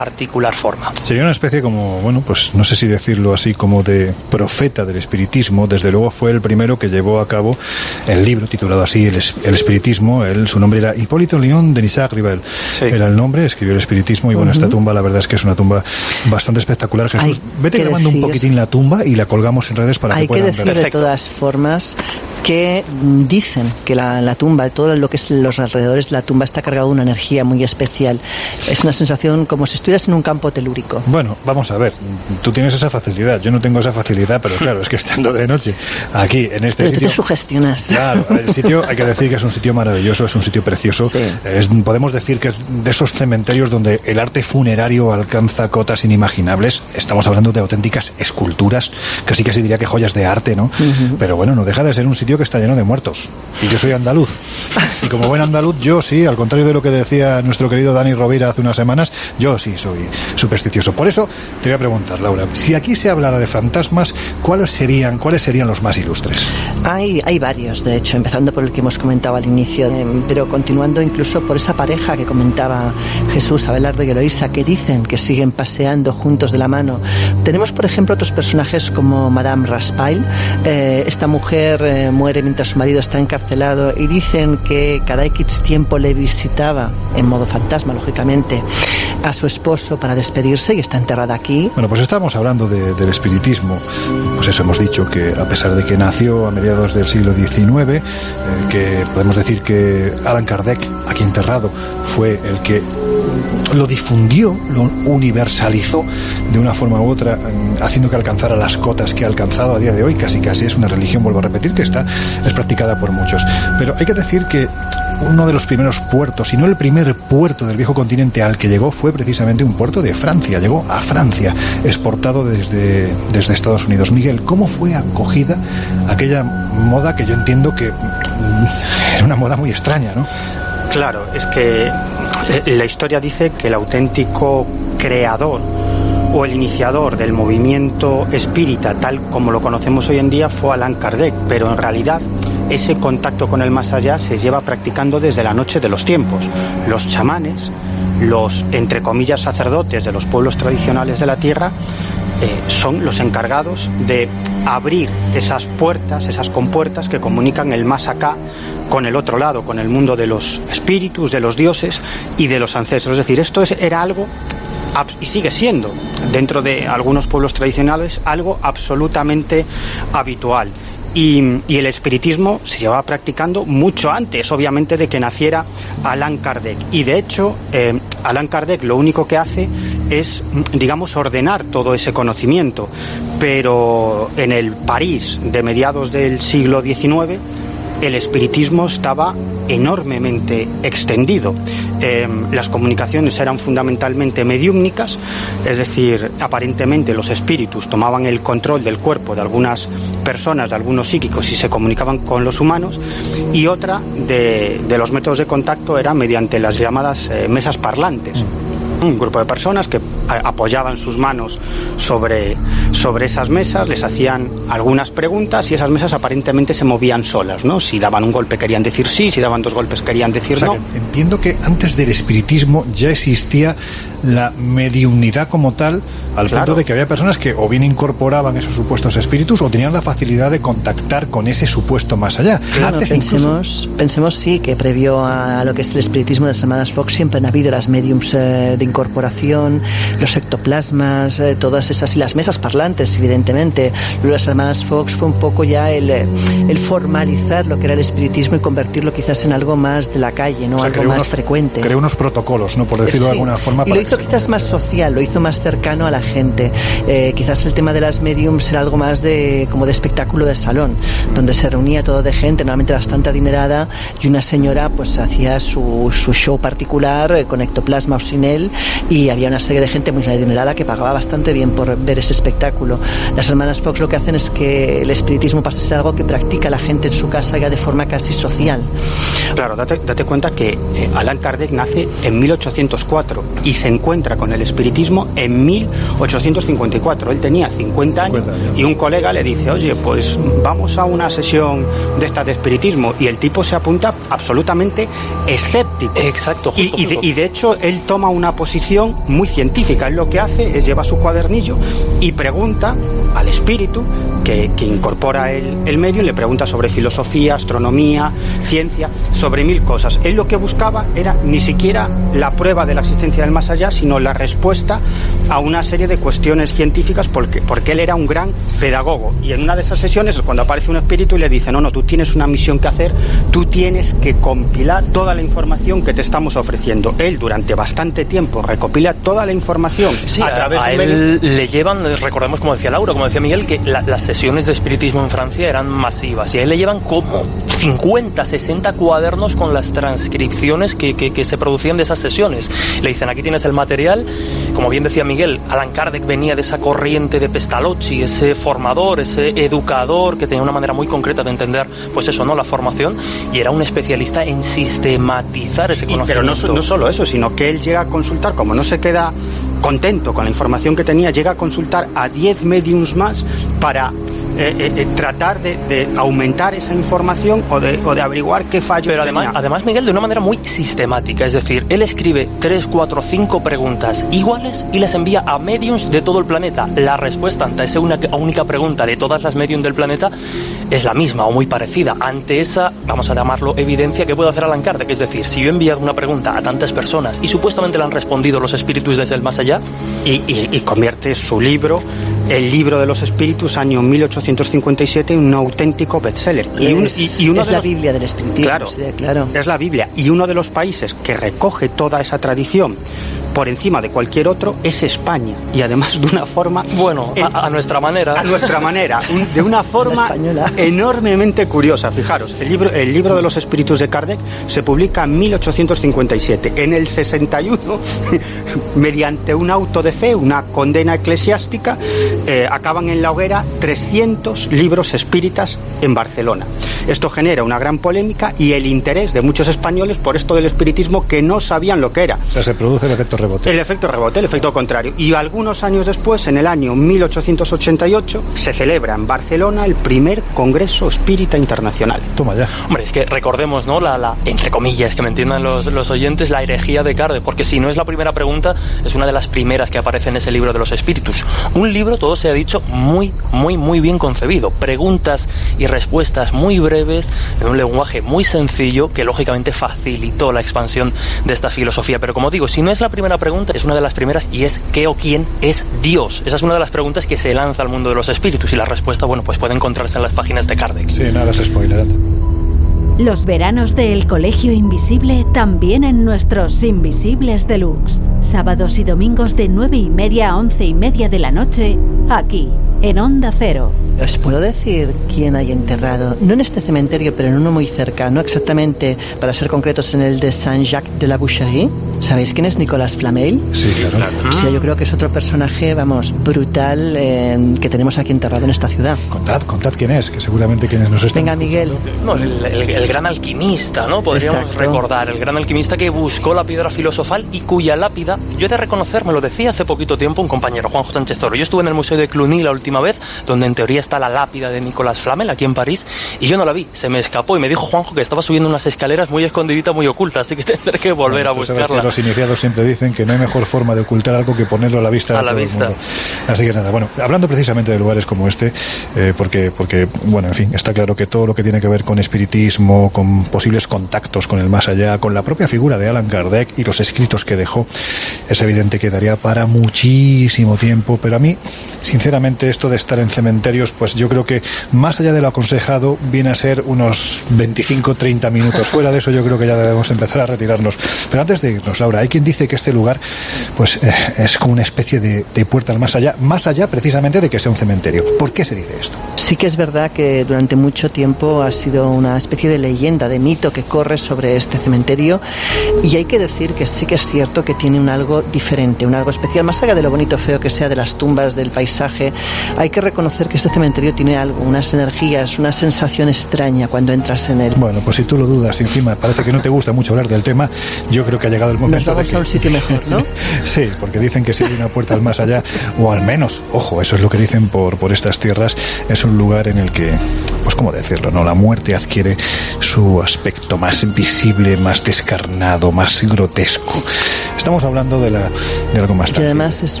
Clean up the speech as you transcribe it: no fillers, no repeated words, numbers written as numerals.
particular forma. Sería una especie como, bueno, pues no sé si decirlo así, como de profeta del espiritismo. Desde luego fue el primero que llevó a cabo el libro titulado así, el espiritismo. Su nombre era Hipólito León de Nisac-Rivel. Sí. Era el nombre, escribió el espiritismo y bueno, esta tumba la verdad es que es una tumba bastante espectacular. Jesús, vete grabando un poquitín la tumba y la colgamos en redes para que puedan ver. Hay que decir de todas formas que dicen que la tumba, todo lo que es los alrededores de la tumba está cargado de una energía muy especial. Es una sensación como si estuvieras en un campo telúrico. Bueno, vamos a ver, tú tienes esa facilidad, yo no tengo esa facilidad, pero claro, es que estando de noche aquí, en este sitio... Tú te sugestionas. Claro, el sitio, hay que decir que es un sitio maravilloso, es un sitio precioso. Sí. Podemos decir que es de esos cementerios donde el arte funerario alcanza cotas inimaginables. Estamos hablando de auténticas esculturas, casi diría que joyas de arte, ¿no? Pero bueno, no deja de ser un sitio que está lleno de muertos. Y yo soy andaluz. Y como buen andaluz, yo sí, al contrario de lo que decía nuestro querido Dani Rovira hace unas semanas, yo sí soy supersticioso. Por eso te voy a preguntar, Laura, si aquí se hablara de fantasmas, ¿cuáles serían los más ilustres? Hay varios, de hecho, empezando por el que hemos comentado al inicio, pero continuando incluso por esa pareja que comentaba Jesús, Abelardo y Eloísa, que dicen que siguen paseando juntos de la mano. Tenemos, por ejemplo, otros personajes como Madame Raspail. Esta mujer muere mientras su marido está encarcelado y dicen que cada X tiempo le visitaba, en modo fantasma, lógicamente, a su esposo para despedirse y está enterrada aquí. Bueno, pues estamos hablando del espiritismo. Pues eso, hemos dicho que a pesar de que nació a mediados del siglo XIX, que podemos decir que Allan Kardec, aquí enterrado, fue el que lo difundió, lo universalizó de una forma u otra, haciendo que alcanzara las cotas que ha alcanzado a día de hoy. Casi es una religión, vuelvo a repetir, que es practicada por muchos. Pero hay que decir que uno de los primeros puertos, si no el primer puerto del viejo continente al que llegó, fue precisamente un puerto de Francia. Llegó a Francia, exportado desde Estados Unidos. Miguel, ¿cómo fue acogida aquella moda que yo entiendo que era una moda muy extraña, ¿no? Claro, es que la historia dice que el auténtico creador o el iniciador del movimiento espírita, tal como lo conocemos hoy en día, fue Allan Kardec, pero en realidad ese contacto con el más allá se lleva practicando desde la noche de los tiempos. Los chamanes, los, entre comillas, sacerdotes de los pueblos tradicionales de la tierra, son los encargados de abrir esas puertas, esas compuertas que comunican el más acá con el otro lado, con el mundo de los espíritus, de los dioses y de los ancestros. Es decir, esto era algo, y sigue siendo, dentro de algunos pueblos tradicionales, algo absolutamente habitual. Y el espiritismo se llevaba practicando mucho antes, obviamente, de que naciera Allan Kardec. Y de hecho, Allan Kardec lo único que hace es, digamos, ordenar todo ese conocimiento. Pero en el París de mediados del siglo XIX, el espiritismo estaba enormemente extendido. Las comunicaciones eran fundamentalmente mediúmnicas, es decir, aparentemente los espíritus tomaban el control del cuerpo de algunas personas, de algunos psíquicos, y se comunicaban con los humanos, y otra de los métodos de contacto era mediante las llamadas mesas parlantes. Un grupo de personas que apoyaban sus manos sobre esas mesas, les hacían algunas preguntas y esas mesas aparentemente se movían solas, ¿no? Si daban un golpe querían decir sí, si daban dos golpes querían decir no. Entiendo que antes del espiritismo ya existía la mediumnidad como tal, al punto de que había personas que o bien incorporaban esos supuestos espíritus o tenían la facilidad de contactar con ese supuesto más allá. Claro, pensemos sí que previo a lo que es el espiritismo de las hermanas Fox siempre han habido las mediums de incorporación, los ectoplasmas, todas esas, y las mesas parlantes, evidentemente. Las hermanas Fox fue un poco ya el formalizar lo que era el espiritismo y convertirlo quizás en algo más de la calle, ¿no? O sea, algo más frecuente. Creó unos protocolos, ¿no? Por decirlo de alguna forma. Y lo hizo quizás más social, lo hizo más cercano a la gente. Quizás el tema de las mediums era algo más como de espectáculo de salón, donde se reunía todo de gente, normalmente bastante adinerada, y una señora pues hacía su show particular con ectoplasma o sin él, y había una serie de gente gente muy adinerada que pagaba bastante bien por ver ese espectáculo. Las hermanas Fox lo que hacen es que el espiritismo pase a ser algo que practica la gente en su casa ya de forma casi social. Claro, date cuenta que Allan Kardec nace en 1804 y se encuentra con el espiritismo en 1854. Él tenía 50 años y un colega le dice, oye, pues vamos a una sesión de esta de espiritismo, y el tipo se apunta absolutamente escéptico. Exacto. Y de hecho él toma una posición muy científica. Él lo que hace es lleva su cuadernillo y pregunta al espíritu que incorpora el medio, y le pregunta sobre filosofía, astronomía, ciencia, sobre 1000 cosas. Él lo que buscaba era ni siquiera la prueba de la existencia del más allá, sino la respuesta a una serie de cuestiones científicas, porque él era un gran pedagogo. Y en una de esas sesiones es cuando aparece un espíritu y le dice, no, tú tienes una misión que hacer, tú tienes que compilar toda la información que te estamos ofreciendo. Él durante bastante tiempo recopila toda la información a través de él le llevan, recordemos, como decía Laura, como decía Miguel, que las sesiones de espiritismo en Francia eran masivas, y a él le llevan como 50, 60 cuadernos con las transcripciones que se producían de esas sesiones. Le dicen, aquí tienes el material. Como bien decía Miguel, Allan Kardec venía de esa corriente de Pestalozzi, ese formador, ese educador que tenía una manera muy concreta de entender, pues eso, ¿no?, la formación, y era un especialista en sistematizar ese conocimiento. Pero no solo eso, sino que él llega a consultar, como no se queda contento con la información que tenía, llega a consultar a 10 mediums más para tratar de aumentar esa información o de averiguar qué fallo Pero tenía. además, Miguel, de una manera muy sistemática, es decir, él escribe 3, 4, 5 preguntas iguales y las envía a mediums de todo el planeta. La respuesta ante esa única pregunta de todas las mediums del planeta es la misma o muy parecida. Ante esa, vamos a llamarlo, evidencia, que puede hacer Allan Kardec, es decir, si yo he enviado una pregunta a tantas personas y supuestamente le han respondido los espíritus desde el más allá, y convierte su libro, el libro de los espíritus, año 1857, en un auténtico bestseller. Es la Biblia del espiritismo. Claro, sí, claro. Es la Biblia. Y uno de los países que recoge toda esa tradición por encima de cualquier otro es España, y además de una forma... Bueno, a nuestra manera. A nuestra manera, de una forma enormemente curiosa. Fijaros, el libro de los espíritus de Kardec se publica en 1857. En el 61, mediante un auto de fe, una condena eclesiástica, acaban en la hoguera 300 libros espíritas en Barcelona. Esto genera una gran polémica y el interés de muchos españoles por esto del espiritismo, que no sabían lo que era. O sea, se produce el efecto rebote. El efecto rebote, el efecto contrario. Y algunos años después, en el año 1888, se celebra en Barcelona el primer Congreso Espírita Internacional. Toma ya. Hombre, es que recordemos, ¿no?, la entre comillas, que me entiendan los oyentes, la herejía de Kardec, porque si no es la primera pregunta, es una de las primeras que aparece en ese libro de los espíritus. Un libro, todo se ha dicho, muy, muy, muy bien concebido. Preguntas y respuestas muy breves, en un lenguaje muy sencillo, que lógicamente facilitó la expansión de esta filosofía. Pero como digo, si no es la primera pregunta, es una de las primeras, y es ¿qué o quién es Dios? Esa es una de las preguntas que se lanza al mundo de los espíritus, y la respuesta, bueno, pues puede encontrarse en las páginas de Kardec. Sí, no hagas spoiler. Los veranos del Colegio Invisible también en nuestros Invisibles Deluxe. Sábados y domingos de 9:30 a 11:30 de la noche, aquí, en Onda Cero. ¿Os puedo decir quién hay enterrado? No en este cementerio, pero en uno muy cercano, exactamente, para ser concretos, en el de Saint-Jacques de la Boucherie. ¿Sabéis quién es Nicolas Flamel? Sí, claro. O sea, yo creo que es otro personaje, vamos, brutal, que tenemos aquí enterrado en esta ciudad. Contad quién es, que seguramente quienes nos están... Venga, Miguel. No, el gran alquimista, ¿no? Podríamos recordar, el gran alquimista que buscó la piedra filosofal y cuya lápida, yo he de reconocer, me lo decía hace poquito tiempo un compañero, Juanjo Sánchez Oro. Yo estuve en el Museo de Cluny la última vez, donde en teoría está la lápida de Nicolas Flamel, aquí en París, y yo no la vi, se me escapó, y me dijo Juanjo que estaba subiendo unas escaleras muy escondiditas, muy ocultas, así que tendré que volver a buscarla. Los iniciados siempre dicen que no hay mejor forma de ocultar algo que ponerlo a la vista de todo el mundo. Así que nada, bueno, hablando precisamente de lugares como este, porque bueno, en fin, está claro que todo lo que tiene que ver con espiritismo, con posibles contactos con el más allá, con la propia figura de Allan Kardec y los escritos que dejó, es evidente que daría para muchísimo tiempo, pero a mí, sinceramente, esto de estar en cementerios, pues yo creo que más allá de lo aconsejado viene a ser unos 25-30 minutos. Fuera de eso yo creo que ya debemos empezar a retirarnos. Pero antes de irnos, Laura, hay quien dice que este lugar pues es como una especie de puerta al más allá precisamente de que sea un cementerio. ¿Por qué se dice esto? Sí, Sí que es verdad que durante mucho tiempo ha sido una especie de leyenda, de mito que corre sobre este cementerio, y hay que decir que sí que es cierto que tiene un algo diferente, un algo especial, más allá de lo bonito o feo que sea de las tumbas, del paisaje. Hay que reconocer que este cementerio tiene algo, unas energías, una sensación extraña cuando entras en él. Bueno, pues si tú lo dudas y encima parece que no te gusta mucho hablar del tema, yo creo que ha llegado el momento. Nos vamos a un sitio mejor, ¿no? Sí, porque dicen que si hay una puerta al más allá, o al menos, ojo, eso es lo que dicen por estas tierras, es un lugar en el que, pues cómo decirlo, ¿no? La muerte adquiere su aspecto más visible, más descarnado, más grotesco. Estamos hablando de algo más y además es